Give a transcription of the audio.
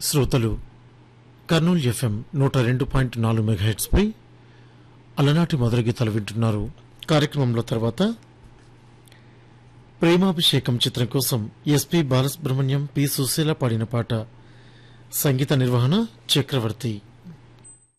శ్రోతలు Kurnool FM 102.4 megahertz పై అలనాటి మధుర గీతాలు వింటున్నారు. కార్యక్రమంలో తర్వాత ప్రేమాభిషేకం చిత్రం కోసం ఎస్పి బాలసుబ్రహ్మణ్యం, పి సుశీల పాడిన పాట. సంగీత నిర్వహణ చక్రవర్తి.